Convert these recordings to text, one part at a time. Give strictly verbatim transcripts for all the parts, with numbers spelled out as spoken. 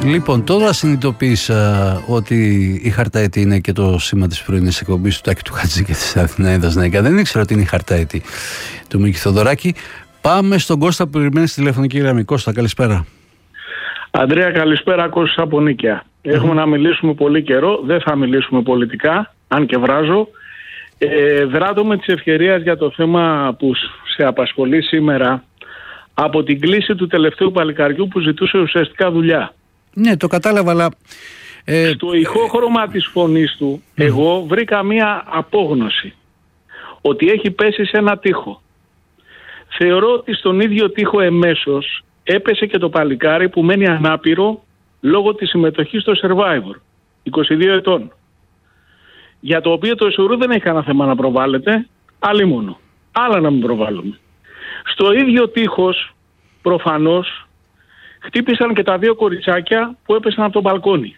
Λοιπόν, τώρα συνειδητοποίησα ότι η χαρταέτη είναι και το σήμα της πρωινής εκπομπής του Τάκη του Χατζη και της Αθηναίδας Νέικα. Δεν ήξερα ότι είναι η χαρταέτη του Μίκη Θοδωράκη. Πάμε στον Κώστα που περιμένει στη τηλεφωνική γραμμή. Κώστα, καλησπέρα. Αντρέα, καλησπέρα. Κώστας από Νίκαια. Mm-hmm. Έχουμε να μιλήσουμε πολύ καιρό. Δεν θα μιλήσουμε πολιτικά, αν και βράζω. Ε, δράτω με τις ευκαιρίες για το θέμα που σε απασχολεί σήμερα, από την κλίση του τελευταίου παλικαριού που ζητούσε ουσιαστικά δουλειά. Ναι, το κατάλαβα, αλλά... Ε... Στο ηχόχρωμα της φωνής του, mm. εγώ βρήκα μία απόγνωση. Ότι έχει πέσει σε ένα τοίχο. Θεωρώ ότι στον ίδιο τοίχο εμέσως έπεσε και το παλικάρι που μένει ανάπηρο λόγω της συμμετοχής στο Survivor, είκοσι δύο ετών. Για το οποίο το Ισουρού δεν έχει κανένα θέμα να προβάλλεται, άλλη μόνο. Άλλα να μην προβάλλουμε. Στο ίδιο τείχος, προφανώς, χτύπησαν και τα δύο κοριτσάκια που έπεσαν από το μπαλκόνι.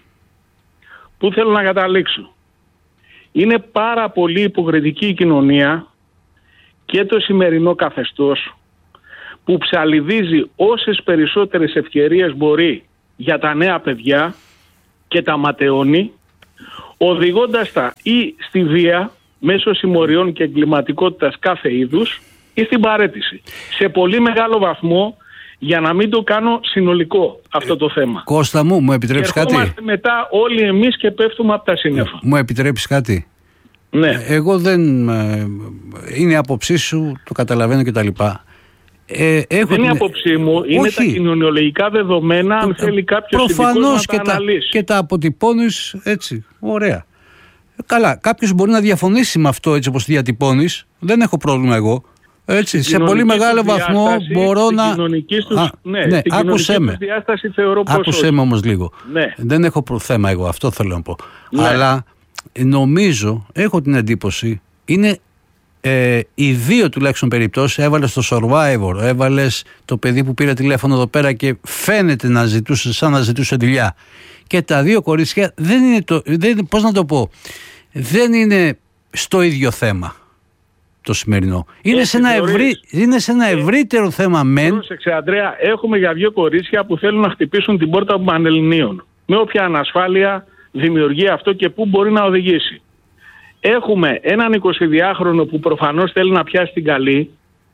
Πού θέλω να καταλήξω. Είναι πάρα πολύ υποκριτική η κοινωνία και το σημερινό καθεστώς που ψαλιδίζει όσες περισσότερες ευκαιρίες μπορεί για τα νέα παιδιά και τα ματαιώνει, οδηγώντας τα ή στη βία μέσω συμμοριών και εγκληματικότητας κάθε είδους ή στην παραίτηση. Σε πολύ μεγάλο βαθμό, για να μην το κάνω συνολικό αυτό το θέμα. Κώστα μου, μου επιτρέψεις κάτι? Ερχόμαστε μετά όλοι εμείς και πέφτουμε από τα σύννεφα. Μου επιτρέψεις κάτι? Ναι. Εγώ δεν... είναι η άποψή σου, το καταλαβαίνω κτλ. Ε, έχω δεν είναι η την... άποψή μου, είναι Όχι. τα κοινωνιολογικά δεδομένα, αν θέλει κάποιος προφανώς να και τα αναλύσει. Και τα αποτυπώνεις έτσι, ωραία. Καλά, κάποιος μπορεί να διαφωνήσει με αυτό έτσι όπως διατυπώνεις, δεν έχω πρόβλημα εγώ. Έτσι, σε πολύ μεγάλο βαθμό μπορώ να... Τους... Α, ναι, ναι, στην άκουσέ με. Διάσταση θεωρώ πως άκουσέ όχι. με όμως λίγο. Ναι. Δεν έχω θέμα εγώ, αυτό θέλω να πω. Ναι. Αλλά νομίζω, έχω την εντύπωση, είναι ε, οι δύο τουλάχιστον περιπτώσεις. Έβαλες το Survivor, έβαλες το παιδί που πήρε τηλέφωνο εδώ πέρα και φαίνεται να ζητούσε, σαν να ζητούσε δουλειά. Και τα δύο κορίτσια δεν είναι το... Δεν, πώς να το πω... Δεν είναι στο ίδιο θέμα το σημερινό. Είναι, σε ένα, ευρύ, είναι σε ένα ευρύτερο θέμα μεν. Πρόσεξε, Αντρέα, έχουμε για δύο κορίτσια που θέλουν να χτυπήσουν την πόρτα των Πανελληνίων. Με όποια ανασφάλεια δημιουργεί αυτό και πού μπορεί να οδηγήσει. Έχουμε έναν εικοσιδυάχρονο που προφανώς θέλει να πιάσει την καλή,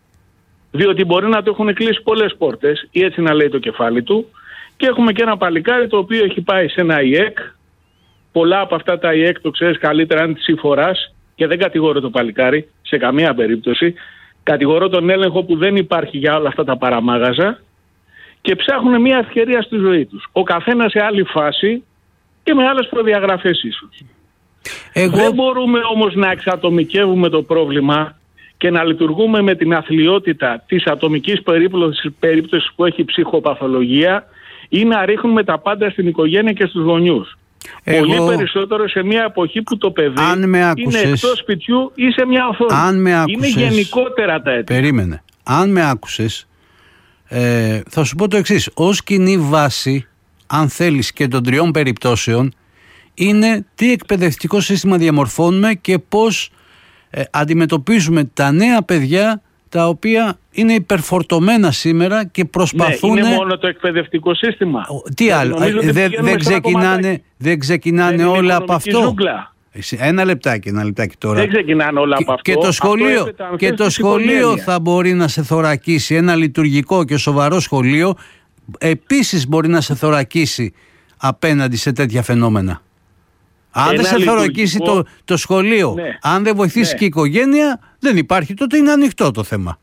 διότι μπορεί να του έχουν κλείσει πολλές πόρτες, ή έτσι να λέει το κεφάλι του, και έχουμε και ένα παλικάρι το οποίο έχει πάει σε ένα ΙΕΚ. Πολλά από αυτά τα ΙΕΚ το ξέρεις καλύτερα αν τις φοράς, και δεν κατηγορώ το παλικάρι σε καμία περίπτωση. Κατηγορώ τον έλεγχο που δεν υπάρχει για όλα αυτά τα παραμάγαζα και ψάχνουν μια ευκαιρία στη ζωή τους. Ο καθένας σε άλλη φάση και με άλλες προδιαγραφές ίσως. Εγώ... Δεν μπορούμε όμως να εξατομικεύουμε το πρόβλημα και να λειτουργούμε με την αθλιότητα της ατομικής περίπτωσης που έχει ψυχοπαθολογία ή να ρίχνουμε τα πάντα στην οικογένεια και στους γονιούς. Εγώ, πολύ περισσότερο σε μια εποχή που το παιδί άκουσες, είναι εκτός σπιτιού ή σε μια οθόνη. Αν με άκουσες, είναι γενικότερα τα αίτια. Περίμενε. Αν με άκουσες, ε, θα σου πω το εξής. Ως κοινή βάση, αν θέλεις, και των τριών περιπτώσεων, είναι τι εκπαιδευτικό σύστημα διαμορφώνουμε και πώς ε, αντιμετωπίζουμε τα νέα παιδιά τα οποία είναι υπερφορτωμένα σήμερα και προσπαθούν... Ναι, είναι μόνο το εκπαιδευτικό σύστημα. Τι άλλο, δεν δε ξεκινάνε, δε ξεκινάνε δεν όλα από αυτό. Ζούγκλα. Ένα λεπτάκι, ένα λεπτάκι τώρα. Δεν ξεκινάνε όλα και, από αυτό. Και το σχολείο, αυτό και το σχολείο θα μπορεί να σε θωρακίσει, ένα λειτουργικό και σοβαρό σχολείο επίσης μπορεί να σε θωρακίσει απέναντι σε τέτοια φαινόμενα. Αν ένα δεν σε θωρακίσει το, το σχολείο, ναι. αν δεν βοηθήσει ναι. και η οικογένεια, δεν υπάρχει, τότε είναι ανοιχτό το θέμα.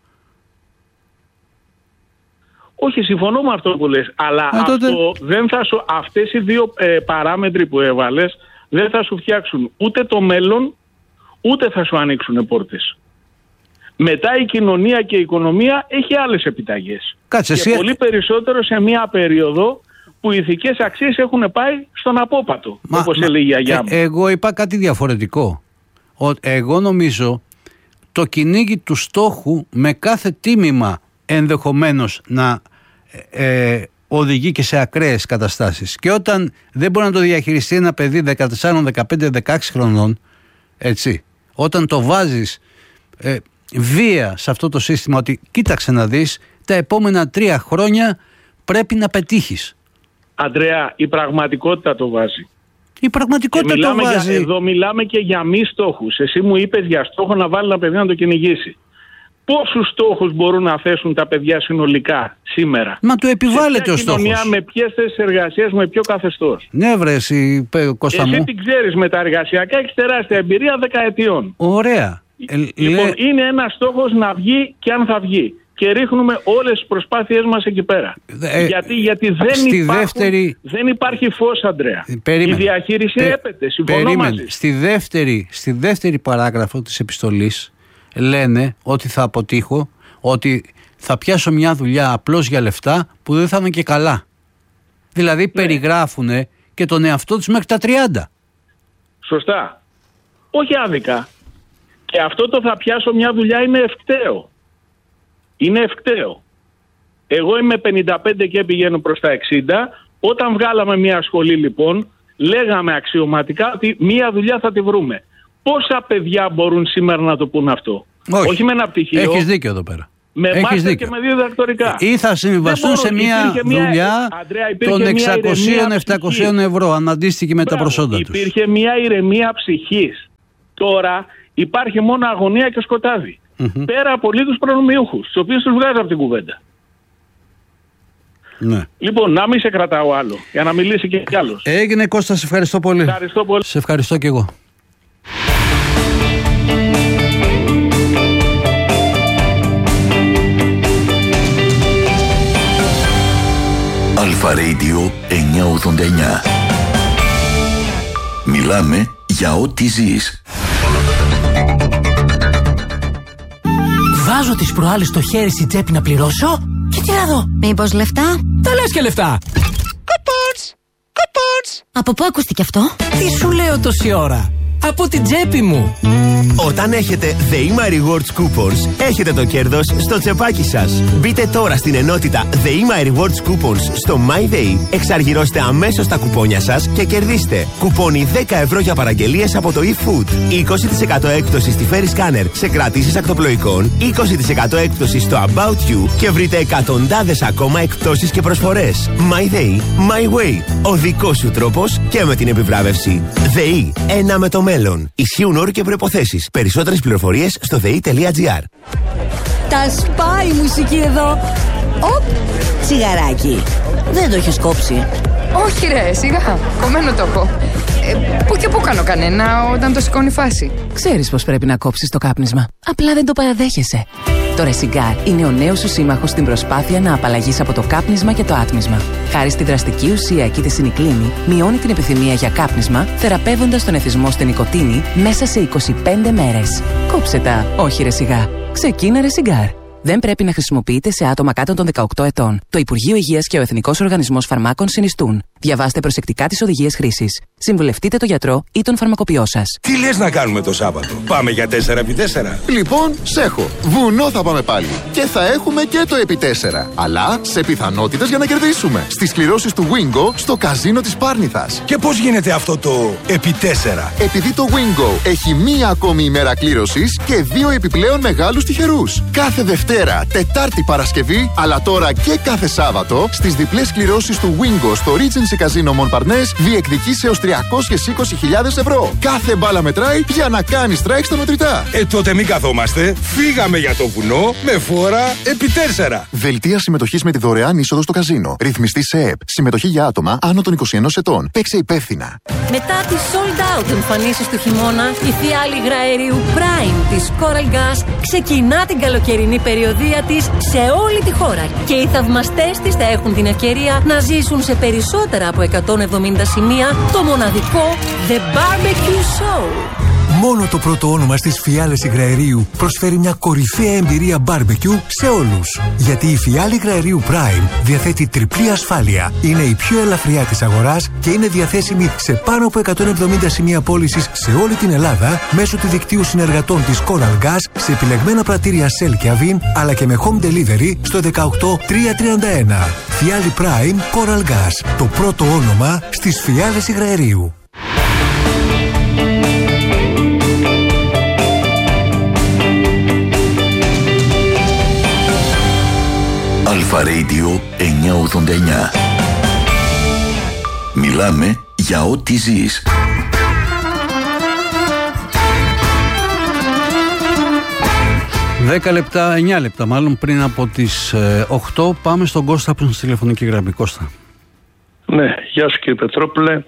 Όχι, συμφωνώ με αυτό που λες, αλλά Α, αυτό τότε... δεν θα σου, αυτές οι δύο ε, παράμετροι που έβαλες δεν θα σου φτιάξουν ούτε το μέλλον, ούτε θα σου ανοίξουν πόρτες. Μετά η κοινωνία και η οικονομία έχει άλλες επιταγές. Κάτσε, και εσύ... πολύ περισσότερο σε μία περίοδο που οι ηθικές αξίες έχουν πάει στον απόπατο, μα, όπως μα, έλεγε η γιαγιά μου. Ε, εγώ είπα κάτι διαφορετικό. Ο, εγώ νομίζω το κυνήγι του στόχου με κάθε τίμημα ενδεχομένως να ε, ε, οδηγεί και σε ακραίες καταστάσεις. Και όταν δεν μπορεί να το διαχειριστεί ένα παιδί δεκατέσσερα, δεκαπέντε, δεκαέξι χρονών, έτσι, όταν το βάζεις ε, βία σε αυτό το σύστημα, ότι κοίταξε να δεις, τα επόμενα τρία χρόνια πρέπει να πετύχεις. Αντρέα, η πραγματικότητα το βάζει. Η πραγματικότητα το βάζει. Για, εδώ μιλάμε και για μη στόχους. Εσύ μου είπες για στόχο να βάλει ένα παιδί να το κυνηγήσει. Πόσους στόχους μπορούν να θέσουν τα παιδιά συνολικά σήμερα? Μα του επιβάλλεται ο στόχος. Κοινωνία, με ποιες θέσεις εργασίας, με ποιο καθεστώς? Ναι, βρε, εσύ, Κώστα μου. Εσύ την ξέρεις με τα εργασιακά, έχεις τεράστια εμπειρία δεκαετιών. Ωραία. Ε, λοιπόν, λέ... είναι ένας στόχος να βγει και αν θα βγει. Και ρίχνουμε όλες τις προσπάθειές μας εκεί πέρα. Ε, γιατί γιατί δεν, υπάρχουν, δεύτερη... δεν υπάρχει φως, Αντρέα. Περίμενε. Η διαχείριση Πε... έπεται. Συμφωνώ μαζί. Στη δεύτερη, στη δεύτερη παράγραφο της επιστολής λένε ότι θα αποτύχω, ότι θα πιάσω μια δουλειά απλώς για λεφτά που δεν θα είναι και καλά. Δηλαδή ναι. περιγράφουν και τον εαυτό τους μέχρι τα τριάντα. Σωστά. Όχι άδικα. Και αυτό το θα πιάσω μια δουλειά είναι ευκταίο. Είναι ευκταίο. Εγώ είμαι πενήντα πέντε και πηγαίνω προς τα εξήντα. Όταν βγάλαμε μια σχολή λοιπόν, λέγαμε αξιωματικά ότι μια δουλειά θα τη βρούμε. Πόσα παιδιά μπορούν σήμερα να το πούν αυτό? Όχι, Όχι με ένα πτυχίο. Έχεις δίκιο εδώ πέρα. Με μάστερ και με δύο διδακτορικά. Ή θα συμβιβαστούν σε μια δουλειά των εξακόσια με επτακόσια ευρώ, αναντίστοιχη με Μπράβο, τα προσόντα τους. Υπήρχε μια ηρεμία ψυχής. Τώρα υπάρχει μόνο αγωνία και σκοτάδι. Mm-hmm. Πέρα από λίγους προνομιούχους, τους οποίους τους βγάζω από την κουβέντα. Ναι. Λοιπόν, να μην σε κρατάω άλλο, για να μιλήσει και κι άλλος. Έγινε, Κώστα, σε ευχαριστώ πολύ. Ευχαριστώ πολύ. Σε ευχαριστώ κι εγώ. Αλφα Radio εννιακόσια ογδόντα εννιά. Μιλάμε για ό,τι ζεις. Βάζω τις προάλλες το χέρι στην τσέπη να πληρώσω και τι να δω. Μήπως λεφτά? Τα λες και λεφτά. Κοπότς, κοπότς. Από πού ακούστηκε αυτό? Τι σου λέω τόση ώρα? Από την τσέπη μου. Όταν έχετε ΔΕΗΜΑ Rewards Coupons, έχετε το κέρδος στο τσεπάκι σας. Μπείτε τώρα στην ενότητα ΔΕΗΜΑ Rewards Coupons στο MyDay, εξαργυρώστε αμέσως τα κουπόνια σας και κερδίστε κουπόνι δέκα ευρώ για παραγγελίες από το eFood, είκοσι τοις εκατό έκπτωση στη Ferry Scanner σε κρατήσεις ακτοπλοϊκών, είκοσι τοις εκατό έκπτωση στο About You και βρείτε εκατοντάδες ακόμα εκπτώσεις και προσφορές. MyDay, My Way, ο δικός σου τρόπος και με την επιβράβευση. ΔΕΗ, ένα με το μέλλον. Ισχύουν όροι και προϋποθέσεις. Περισσότερες πληροφορίες στο δei.gr. Τα σπάει η μουσική εδώ. Οπ, τσιγαράκι. Δεν το έχεις κόψει? Όχι ρε, σιγά. Κομμένο το έχω. Ε, πού και πού κάνω κανένα όταν το σηκώνει φάση. Ξέρεις πως πρέπει να κόψεις το κάπνισμα. Απλά δεν το παραδέχεσαι. Το Ρεσιγκάρ είναι ο νέος σου σύμμαχος στην προσπάθεια να απαλλαγείς από το κάπνισμα και το άτμισμα. Χάρη στη δραστική ουσία κητεσινικλίνη, μειώνει την επιθυμία για κάπνισμα, θεραπεύοντας τον εθισμό στην νοικοτήνη μέσα σε είκοσι πέντε μέρες. Κόψε τα, όχι Ρεσιγά. Ξεκίνα Ρεσιγκάρ. Δεν πρέπει να χρησιμοποιείται σε άτομα κάτω των δεκαοκτώ ετών. Το Υπουργείο Υγείας και ο Εθνικός Οργανισμός Φαρμάκων συνιστούν. Διαβάστε προσεκτικά τις οδηγίες χρήσης. Συμβουλευτείτε τον γιατρό ή τον φαρμακοποιό σας. Τι λες να κάνουμε το Σάββατο? Πάμε για τέσσερα επί τέσσερα. Λοιπόν, σέχω. Βουνό θα πάμε πάλι. Και θα έχουμε και το επί τέσσερα. Αλλά σε πιθανότητες για να κερδίσουμε. Στις κληρώσεις του Wingo στο καζίνο της Πάρνηθας. Και πώς γίνεται αυτό το επί τέσσερα? Επειδή το Wingo έχει μία ακόμη ημέρα κλήρωσης και δύο επιπλέον μεγάλους τυχερούς. Κάθε Δευτέρα, Τετάρτη, Παρασκευή, αλλά τώρα και κάθε Σάββατο στις διπλές κληρώσεις του Wingo στο Regency Casino Montparnasse διεκδικείς έως τριακόσιες είκοσι χιλιάδες ευρώ. Κάθε μπάλα μετράει για να κάνει strike στα μετρητά. Ε, τότε μην καθόμαστε. Φύγαμε για το βουνό με φόρα επί τέσσερα. Δελτία συμμετοχής με τη δωρεάν είσοδο στο καζίνο. Ρυθμιστή σε ΕΕΠ. Συμμετοχή για άτομα άνω των είκοσι ενός ετών. Παίξε υπεύθυνα. Μετά τις sold out εμφανίσεις του χειμώνα, η φιάλη υγραερίου Prime της Coral Gas ξεκινά την καλοκαιρινή περιοδία της σε όλη τη χώρα. Και οι θαυμαστές της θα έχουν την ευκαιρία να ζήσουν σε περισσότερα από εκατόν εβδομήντα σημεία το μοναδικό The Barbecue Show. Μόνο το πρώτο όνομα στις φιάλες υγραερίου προσφέρει μια κορυφαία εμπειρία barbecue σε όλους. Γιατί η φιάλη υγραερίου Prime διαθέτει τριπλή ασφάλεια, είναι η πιο ελαφριά της αγοράς και είναι διαθέσιμη σε πάνω από εκατόν εβδομήντα σημεία πώλησης σε όλη την Ελλάδα μέσω του δικτύου συνεργατών της Coral Gas σε επιλεγμένα πρατήρια Shell και Avin, αλλά και με home delivery στο δεκαοκτώ τριακόσια τριάντα ένα. Φιάλη Prime Coral Gas, το πρώτο όνομα στις φιάλες υγραερίου. Αλφα Radio εννιακόσια ογδόντα εννιά. Μιλάμε για ό,τι ζεις. Δέκα λεπτά, εννιά λεπτά μάλλον πριν από τις ε, οκτώ, πάμε στον Κώστα που είναι στη τηλεφωνική γραμμή. Κώστα. Ναι, γεια σου κύριε Πετρόπουλε.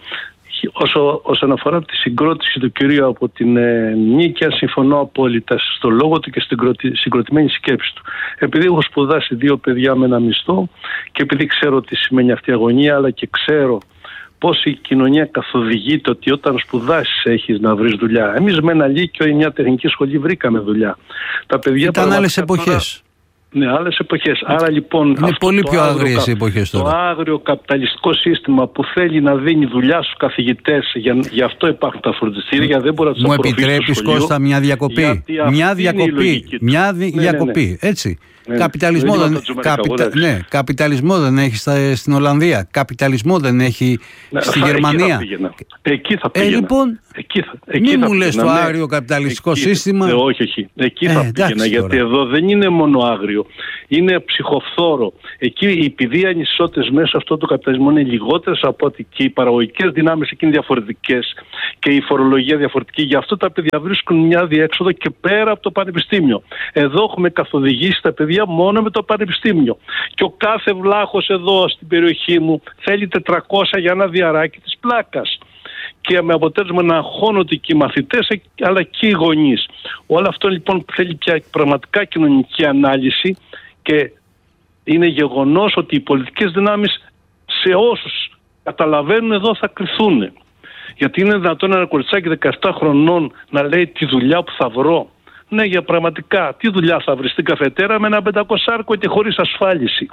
Όσο, όσον αφορά τη συγκρότηση του κυρίου από την ε, Νίκαια, συμφωνώ απόλυτα στο λόγο του και στην συγκροτημένη σκέψη του. Επειδή έχω σπουδάσει δύο παιδιά με ένα μισθό και επειδή ξέρω τι σημαίνει αυτή η αγωνία, αλλά και ξέρω πώς η κοινωνία καθοδηγείται ότι όταν σπουδάσεις έχεις να βρεις δουλειά. Εμείς με ένα λύκειο ή μια τεχνική σχολή βρήκαμε δουλειά. Τα παιδιά ήταν άλλες εποχές. Τώρα... Ναι, άλλες εποχές. Άρα λοιπόν. Είναι πολύ πιο άγριες οι εποχές τώρα. Το άγριο καπιταλιστικό σύστημα που θέλει να δίνει δουλειά στους καθηγητές, για, γι' αυτό υπάρχουν τα φροντιστήρια, δεν μπορεί να τους απορροφήσει. Μου επιτρέπεις, Κώστα, μια διακοπή. Μια διακοπή. Μια δι... ναι, διακοπή. Ναι, ναι. Έτσι. Ναι, καπιταλισμό, δεν... Δεν... Καπιτα... ναι, καπιταλισμό δεν έχει στα... στην Ολλανδία. Καπιταλισμό δεν έχει ναι, στη θα, Γερμανία. Εκεί θα πήγαινα. Ε, λοιπόν, εκεί θα, εκεί μην θα μου λες το άγριο καπιταλιστικό εκεί, σύστημα. Ναι, όχι, όχι. Εκεί ε, θα πήγαινα. Γιατί εδώ δεν είναι μόνο άγριο. Είναι ψυχοφθόρο. Εκεί επειδή οι ανισότητες μέσα αυτό το καπιταλισμό είναι λιγότερες από ότι και οι παραγωγικές δυνάμεις εκεί είναι διαφορετικές και η φορολογία διαφορετική. Γι' αυτό τα παιδιά βρίσκουν μια διέξοδο και πέρα από το πανεπιστήμιο. Εδώ έχουμε καθοδηγήσει τα παιδιά μόνο με το πανεπιστήμιο. Και ο κάθε βλάχος εδώ στην περιοχή μου θέλει τετρακόσια για ένα διαράκι της πλάκας. Και με αποτέλεσμα να αγχώνονται και οι μαθητές αλλά και οι γονείς. Όλο αυτό λοιπόν θέλει πια πραγματικά κοινωνική ανάλυση και είναι γεγονός ότι οι πολιτικές δυνάμεις σε όσους καταλαβαίνουν εδώ θα κρυθούν. Γιατί είναι δυνατόν ένα κοριτσάκι δεκαεπτά χρονών να λέει τη δουλειά που θα βρω. Ναι, για πραγματικά, τι δουλειά θα βρει στην καφετέρα με ένα πεντακόσάρικο και χωρίς ασφάλιση.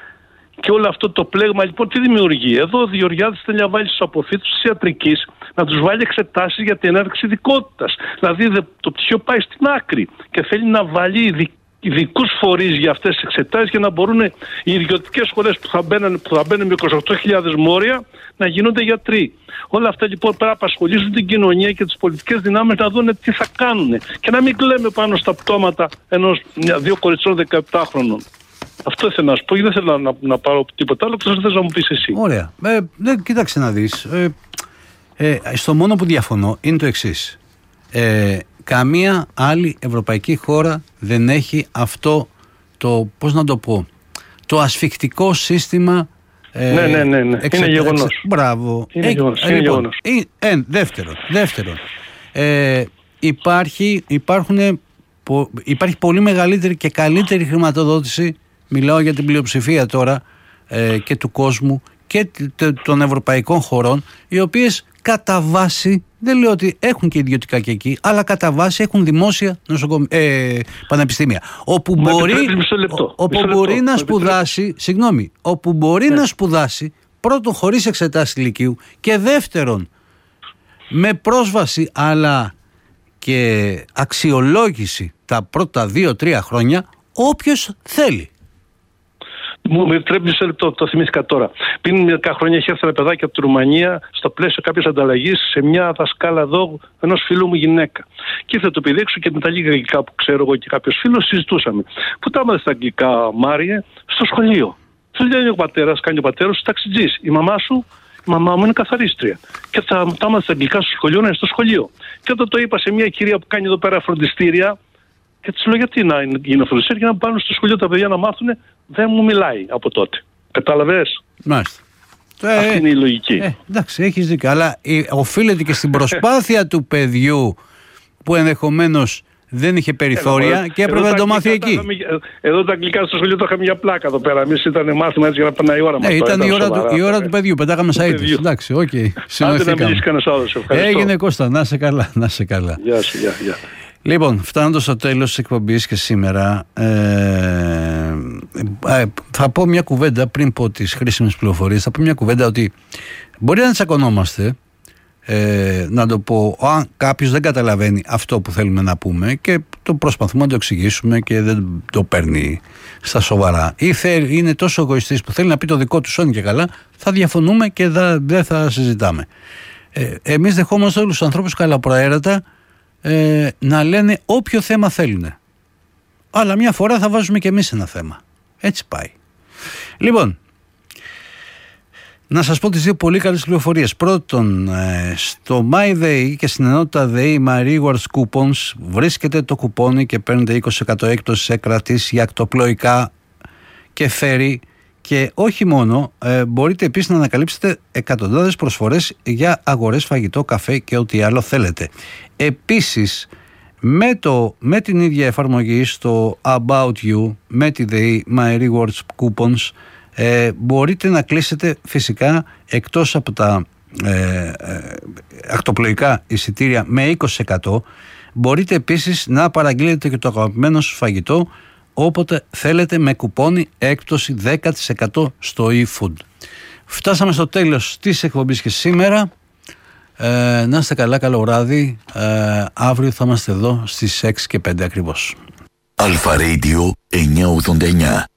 Και όλο αυτό το πλέγμα λοιπόν τι δημιουργεί. Εδώ ο Γεωργιάδης θέλει να βάλει στους αποφύτους της ιατρικής να τους βάλει εξετάσεις για την έναρξη ειδικότητας. Δηλαδή το πτυχίο πάει στην άκρη και θέλει να βάλει ειδικούς φορείς για αυτές τις εξετάσεις για να μπορούν οι ιδιωτικές σχολές που θα μπαίνουν, που θα μπαίνουν με είκοσι οκτώ χιλιάδες μόρια να γίνονται γιατροί. Όλα αυτά λοιπόν πρέπει να απασχολήσουν την κοινωνία και τις πολιτικές δυνάμεις να δουν τι θα κάνουν και να μην κλαίμε πάνω στα πτώματα ενός δύο κοριτσών δεκαεπτά χρονών. Αυτό ήθελα να σου πω, δεν θέλω να, να, να πάρω τίποτα άλλο, αυτό θες να μου πεις εσύ. Ωραία. Ε, ναι, κοίταξε να δεις. Ε, ε, στο μόνο που διαφωνώ είναι το εξής. Ε, καμία άλλη ευρωπαϊκή χώρα δεν έχει αυτό το, πώς να το πω, το ασφικτικό σύστημα. Ε, ναι, ναι, ναι, ναι. Εξε, είναι γεγονός. Εξε, μπράβο. Είναι ε, γεγονός. Ε, είναι λοιπόν, γεγονός. Ε, ε, δεύτερον, δεύτερον ε, υπάρχει, υπάρχουν, πο, υπάρχει πολύ μεγαλύτερη και καλύτερη χρηματοδότηση. Μιλάω για την πλειοψηφία τώρα ε, και του κόσμου και των ευρωπαϊκών χωρών, οι οποίες κατά βάση, δεν λέω ότι έχουν και ιδιωτικά και εκεί, αλλά κατά βάση έχουν δημόσια νοσοκομ... ε, πανεπιστήμια. Όπου Μα μπορεί, λεπτό, όπου μπορεί λεπτό, να σπουδάσει, συγγνώμη, όπου μπορεί ναι. να σπουδάσει πρώτον χωρίς εξετάσεις λυκείου και δεύτερον με πρόσβαση αλλά και αξιολόγηση τα πρώτα δύο-τρία χρόνια όποιος θέλει. Μου επιτρέπει σε λεπτό, το θυμήθηκα τώρα. Πριν μερικά χρόνια είχε έρθει ένα παιδάκι από τη Ρουμανία στο πλαίσιο κάποιες ανταλλαγής σε μια δασκάλα εδώ ενός φίλου μου γυναίκα. Και ήρθε το παιδί έξω και με τα λίγα αγγλικά που ξέρω εγώ και κάποιος φίλος συζητούσαμε. Που τα έμαθε στα αγγλικά, Μάριε, στο σχολείο. Του λέει ο πατέρας, κάνει ο πατέρας σου ταξιτζής. Η μαμά σου, η μαμά μου είναι καθαρίστρια. Και τα έμαθε στα αγγλικά στο σχολείο, να είναι στο σχολείο. Και όταν το είπα σε μια κυρία που κάνει εδώ πέρα φροντιστήρια. Και της λέω γιατί να γίνω φροντιστήρια για να πάνε στο σχολείο τα παιδιά να μάθουν, δεν μου μιλάει από τότε. Κατάλαβες. Μάλιστα. Αυτή ε, είναι η λογική. Ε, εντάξει, έχεις δίκιο. Αλλά ε, οφείλεται και στην προσπάθεια του παιδιού που ενδεχομένως δεν είχε περιθώρια ε, και έπρεπε να το μάθει εκεί. Είχαμε, εδώ τα αγγλικά στο σχολείο το είχαμε για πλάκα εδώ πέρα. Εμείς ήταν μάθημα έτσι για να περνάει η ώρα μας. Ε, ήταν, ήταν η ώρα, σοβαρά, του, η ώρα του παιδιού. Πετάγαμε σαΐτες. Εντάξει, οκ. Okay. Άντε να μιλήσει κανένας άλλος. Έγινε Κώστα, να σε καλά. Να σε καλά. Γεια σου, γεια, γεια. Λοιπόν, φτάνοντας στο τέλος της εκπομπής και σήμερα, ε, ε, θα πω μια κουβέντα πριν πω τις χρήσιμες πληροφορίες. Θα πω μια κουβέντα ότι μπορεί να τσακωνόμαστε, ε, να το πω, αν κάποιος δεν καταλαβαίνει αυτό που θέλουμε να πούμε και το προσπαθούμε να το εξηγήσουμε και δεν το παίρνει στα σοβαρά. Ή θέλει, είναι τόσο εγωιστής που θέλει να πει το δικό του σώνει και καλά, θα διαφωνούμε και δεν θα συζητάμε. Ε, εμείς δεχόμαστε όλους τους ανθρώπους καλαπροαίρετα Ε, να λένε όποιο θέμα θέλουν. Αλλά μια φορά θα βάζουμε και εμείς ένα θέμα. Έτσι πάει. Λοιπόν, Να σας πω τις δύο πολύ καλές πληροφορίες. Πρώτον, στο MyDay και στην ενότητα ΔΕΗ My Rewards Coupons βρίσκεται το κουπόνι και παίρνετε είκοσι τοις εκατό έκπτωση σε κρατήσεις για ακτοπλοϊκά και φέρει. Και όχι μόνο, ε, μπορείτε επίσης να ανακαλύψετε εκατοντάδες προσφορές για αγορές, φαγητό, καφέ και ό,τι άλλο θέλετε. Επίσης, με, το, με την ίδια εφαρμογή στο About You, με τη ΔΕΗ My Rewards Coupons, ε, μπορείτε να κλείσετε φυσικά εκτός από τα ε, ε, ακτοπλοϊκά εισιτήρια με είκοσι τοις εκατό, μπορείτε επίσης να παραγγείλετε και το αγαπημένο σας φαγητό όποτε θέλετε με κουπόνι έκπτωση δέκα τοις εκατό στο eFood. Φτάσαμε στο τέλος της εκπομπής και σήμερα. Ε, να είστε καλά, καλό βράδυ. Ε, αύριο θα είμαστε εδώ στις έξι και πέντε ακριβώς. Αλφα Radio εννιακόσια ογδόντα εννιά.